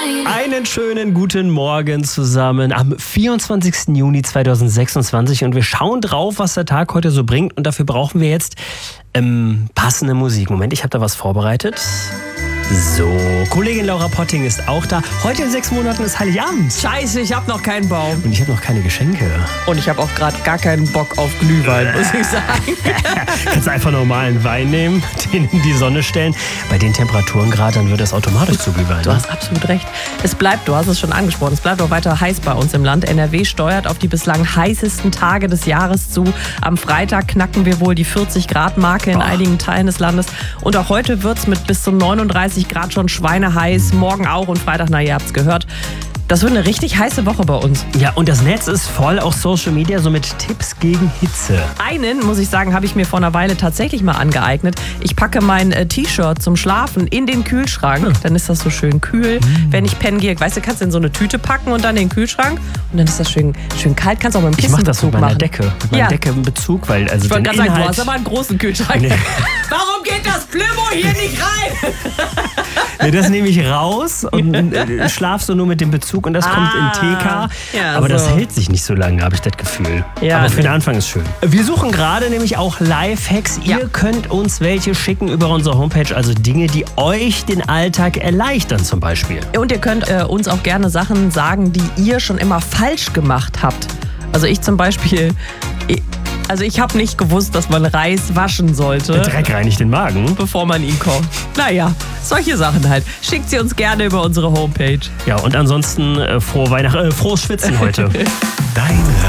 Einen schönen guten Morgen zusammen am 24. Juni 2026 und wir schauen drauf, was der Tag heute so bringt und dafür brauchen wir jetzt passende Musik. Moment, ich habe da was vorbereitet. So, Kollegin Laura Potting ist auch da. Heute in 6 Monaten ist Heiligabend. Scheiße, ich habe noch keinen Baum. Und ich habe noch keine Geschenke. Und ich habe auch gerade gar keinen Bock auf Glühwein, muss ich sagen. Kannst einfach normalen Wein nehmen, den in die Sonne stellen. Bei den Temperaturen gerade, dann wird das automatisch zu Glühwein. Du hast absolut recht. Es bleibt, du hast es schon angesprochen, es bleibt auch weiter heiß bei uns im Land. NRW steuert auf die bislang heißesten Tage des Jahres zu. Am Freitag knacken wir wohl die 40-Grad-Marke in einigen Teilen des Landes. Und auch heute wird es mit bis zu 39 Grad schon schweineheiß. Morgen auch und Freitag, na, ihr habt's gehört. Das wird eine richtig heiße Woche bei uns. Ja, und das Netz ist voll, auch Social Media, so mit Tipps gegen Hitze. Einen, muss ich sagen, habe ich mir vor einer Weile tatsächlich mal angeeignet. Ich packe mein T-Shirt zum Schlafen in den Kühlschrank. Dann ist das so schön kühl. Wenn ich pennen gehe, weißt du, kannst du in so eine Tüte packen und dann in den Kühlschrank. Und dann ist das schön kalt. Kannst auch mit dem Ich mache das mit meiner machen. Decke. Mit meiner Decke im Bezug, weil also ich wollte den gerade sagen, Inhalt... du hast aber einen großen Kühlschrank. Nee. Warum geht das Plümo hier nicht rein? Nee, das nehme ich raus und schlafst du nur mit dem Bezug und das kommt in TK. Ja, aber das so. hält sich nicht so lange, habe ich das Gefühl. Ja, aber für den Anfang ist schön. Wir suchen gerade nämlich auch Lifehacks. Ja. Ihr könnt uns welche schicken über unsere Homepage, also Dinge, die euch den Alltag erleichtern zum Beispiel. Und ihr könnt uns auch gerne Sachen sagen, die ihr schon immer falsch gemacht habt. Also ich zum Beispiel... Also ich habe nicht gewusst, dass man Reis waschen sollte, Der Dreck reinigt den Magen. bevor man ihn kocht. Naja, solche Sachen halt. Schickt sie uns gerne über unsere Homepage. Ja, und ansonsten frohes Schwitzen heute. Dein